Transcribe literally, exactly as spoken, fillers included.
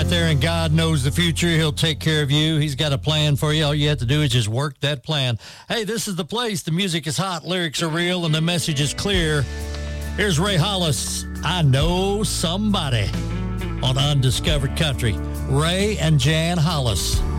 right there, and God knows the future. He'll take care of you. He's got a plan for you. All you have to do is just work that plan. Hey, this is the place. The music is hot, lyrics are real, and the message is clear. Here's Ray Hollis, I Know Somebody, on Undiscovered Country. Ray and Jan Hollis.